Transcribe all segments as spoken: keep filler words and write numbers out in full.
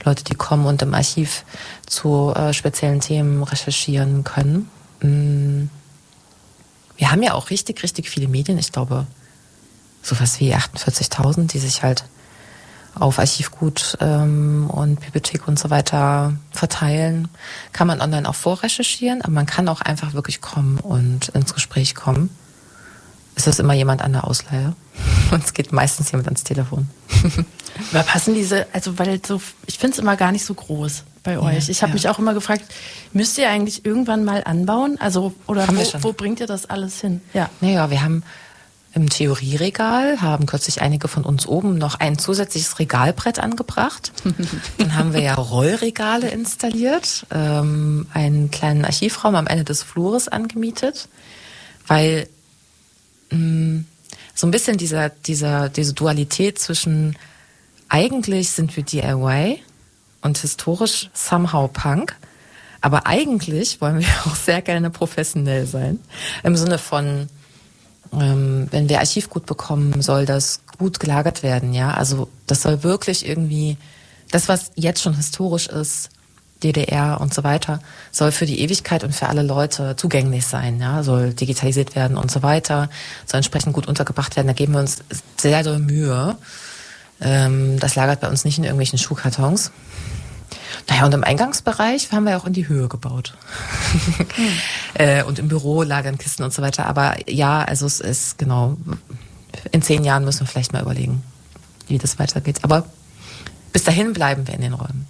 Leute, die kommen und im Archiv zu äh, speziellen Themen recherchieren können. Mm. Wir haben ja auch richtig, richtig viele Medien. Ich glaube, sowas wie achtundvierzigtausend, die sich halt auf Archivgut ähm, und Bibliothek und so weiter verteilen. Kann man online auch vorrecherchieren, aber man kann auch einfach wirklich kommen und ins Gespräch kommen. Es ist immer jemand an der Ausleihe und es geht meistens jemand ans Telefon. Aber passen diese, also weil so, ich finde es immer gar nicht so groß bei euch. Ja, ich habe ja. mich auch immer gefragt, müsst ihr eigentlich irgendwann mal anbauen? Also oder wo, wo bringt ihr das alles hin? Ja, naja, wir haben im Theorieregal, haben kürzlich einige von uns oben noch ein zusätzliches Regalbrett angebracht. Dann haben wir ja Rollregale installiert, ähm, einen kleinen Archivraum am Ende des Flures angemietet, weil mh, so ein bisschen dieser, dieser, diese Dualität zwischen eigentlich sind wir D I Y und historisch somehow Punk, aber eigentlich wollen wir auch sehr gerne professionell sein. Im Sinne von, ähm, wenn wir Archivgut bekommen, soll das gut gelagert werden, ja. Also das soll wirklich irgendwie, das was jetzt schon historisch ist, D D R und so weiter, soll für die Ewigkeit und für alle Leute zugänglich sein, ja. Soll digitalisiert werden und so weiter, soll entsprechend gut untergebracht werden. Da geben wir uns sehr doll Mühe. Ähm, das lagert bei uns nicht in irgendwelchen Schuhkartons. Naja, und im Eingangsbereich haben wir ja auch in die Höhe gebaut. Mhm. äh, und im Büro lagern Kisten und so weiter. Aber ja, also es ist, genau, in zehn Jahren müssen wir vielleicht mal überlegen, wie das weitergeht. Aber bis dahin bleiben wir in den Räumen.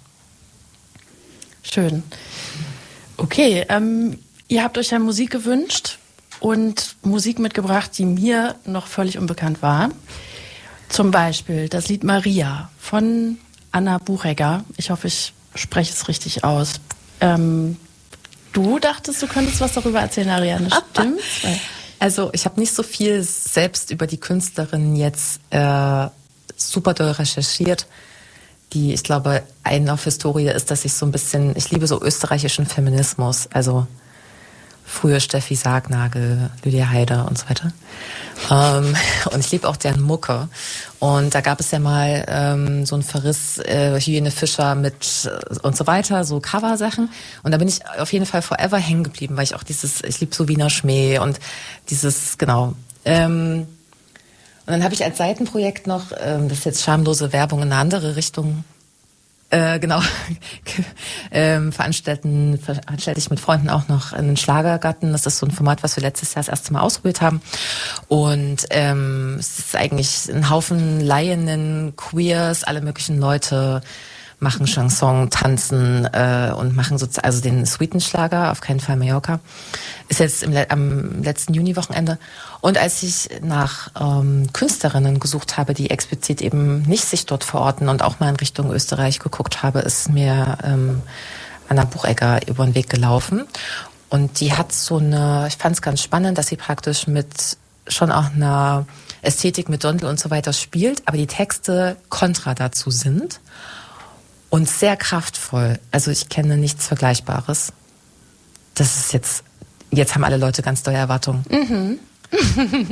Schön. Okay, ähm, ihr habt euch ja Musik gewünscht und Musik mitgebracht, die mir noch völlig unbekannt war. Zum Beispiel das Lied Maria von Anna Buchegger. Ich hoffe, ich spreche es richtig aus. Ähm, du dachtest, du könntest was darüber erzählen, Ariane, stimmt's? Also ich habe nicht so viel selbst über die Künstlerin jetzt äh, super doll recherchiert. Die, ich glaube, eine auf Historie ist, dass ich so ein bisschen, ich liebe so österreichischen Feminismus, also früher Steffi Sargnagel, Lydia Heider und so weiter. Ähm, und ich liebe auch deren Mucke. Und da gab es ja mal ähm, so einen Verriss, äh, Hyäne Fischer mit äh, und so weiter, so Cover-Sachen. Und da bin ich auf jeden Fall forever hängen geblieben, weil ich auch dieses, ich liebe so Wiener Schmäh und dieses, genau. Ähm, und dann habe ich als Seitenprojekt noch, ähm, das ist jetzt schamlose Werbung in eine andere Richtung, Äh, genau, ähm, veranstalten, veranstalte ich mit Freunden auch noch einen Schlagergarten. Das ist so ein Format, was wir letztes Jahr das erste Mal ausprobiert haben. Und ähm, es ist eigentlich ein Haufen Laienen, Queers, alle möglichen Leute machen Chanson, tanzen äh, und machen so, also den sweeten Schlager, auf keinen Fall Mallorca. Ist jetzt im, am letzten Juni-Wochenende. Und als ich nach ähm, Künstlerinnen gesucht habe, die explizit eben nicht sich dort verorten und auch mal in Richtung Österreich geguckt habe, ist mir ähm, Anna Buchegger über den Weg gelaufen. Und die hat so eine, ich fand es ganz spannend, dass sie praktisch mit schon auch einer Ästhetik mit Dirndl und so weiter spielt, aber die Texte kontra dazu sind. Und sehr kraftvoll. Also ich kenne nichts Vergleichbares. Das ist jetzt, jetzt haben alle Leute ganz neue Erwartungen. Mhm.